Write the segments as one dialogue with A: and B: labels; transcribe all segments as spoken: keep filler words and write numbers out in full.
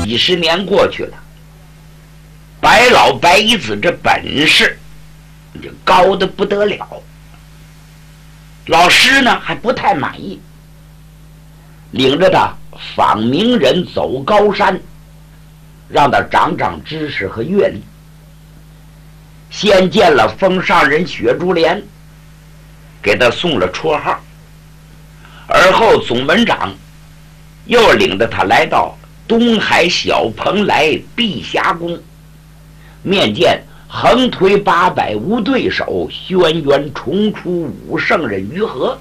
A: 几十年过去了，白老白姨子这本事就高的不得了。老师呢还不太满意，领着他访名人走高山，让他长长知识和阅历。先见了封上人薛竹莲，给他送了绰号。而后总门长又领着他来到东海小蓬莱碧霞宫，面见横推八百无对手，轩辕重出五圣人于和。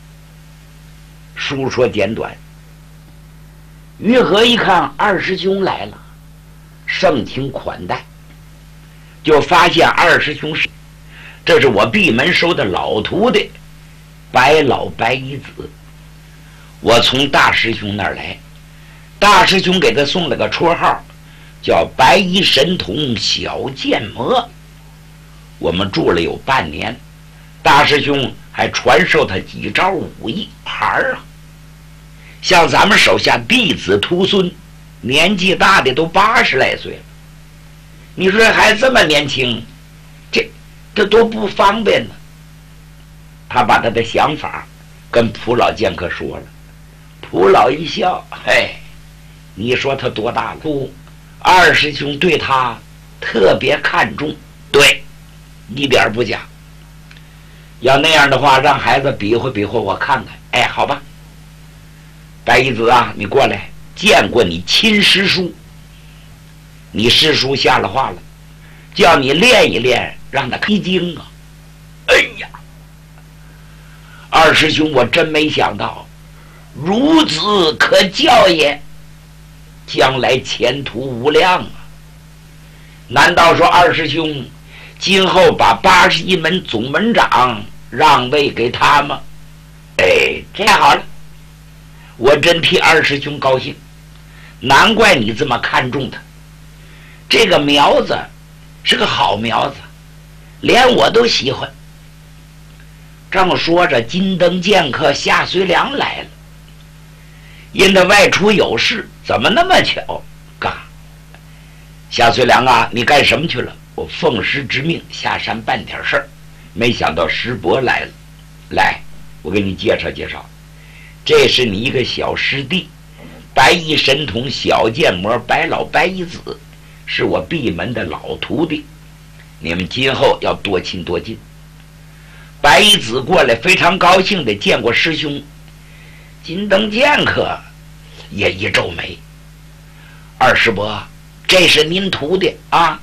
A: 书说简短，于和一看二师兄来了，盛情款待，就发现二师兄是这是我闭门收的老徒弟白老白姨子，我从大师兄那儿来，大师兄给他送了个绰号叫白衣神童小剑魔。我们住了有半年，大师兄还传授他几招武艺牌啊。像咱们手下弟子徒孙，年纪大的都八十来岁了，你说还这么年轻，这这多不方便呢。他把他的想法跟蒲老剑客说了，蒲老一笑，嘿，你说他多大了？不，二师兄对他特别看重，对，一点不假。要那样的话，让孩子比划比划我看看。哎，好吧，白姨子啊，你过来，见过你亲师叔，你师叔下了话了，叫你练一练，让他开经啊。哎呀，二师兄，我真没想到，孺子可教也，将来前途无量啊！难道说二师兄今后把八十一门总门长让位给他吗？哎，这样好了，我真替二师兄高兴，难怪你这么看重他。这个苗子是个好苗子，连我都喜欢。正说着，金灯剑客夏随良来了，因他外出有事，怎么那么巧？嘎，夏随良啊，你干什么去了？我奉师之命下山办点事儿，没想到师伯来了。来，我给你介绍介绍，这是你一个小师弟，白衣神童小剑魔白老白衣子，是我闭门的老徒弟，你们今后要多亲多近。白衣子过来，非常高兴地见过师兄。金灯剑客也一皱眉，二师伯，这是您徒弟啊？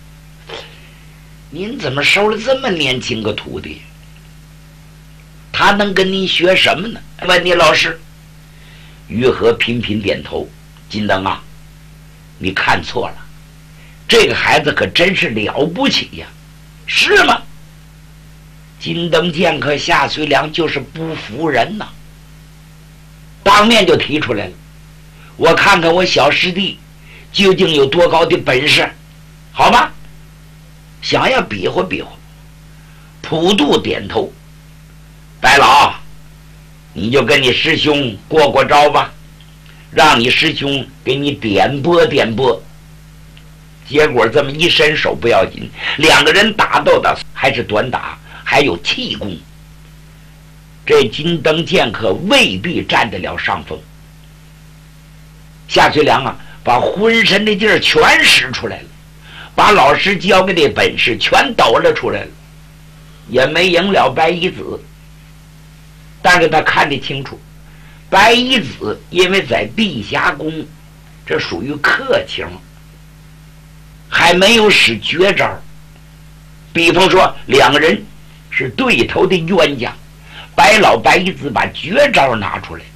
A: 您怎么收了这么年轻个徒弟？他能跟您学什么呢？问你老师。于和频频点头。金灯啊，你看错了，这个孩子可真是了不起呀！是吗？金灯剑客夏随良就是不服人呐，当面就提出来了，我看看我小师弟究竟有多高的本事，好吧？想要比划比划。普渡点头，白老，你就跟你师兄过过招吧，让你师兄给你点拨点拨。结果这么一伸手不要紧，两个人打斗的还是短打，还有气功，这金灯剑客未必占得了上风。夏随良啊，把浑身的劲儿全使出来了，把老师教给的本事全抖了出来了，也没赢了白衣子。但是他看得清楚，白衣子因为在碧霞宫，这属于客情，还没有使绝招。比方说两个人是对头的冤家，白老白衣子把绝招拿出来，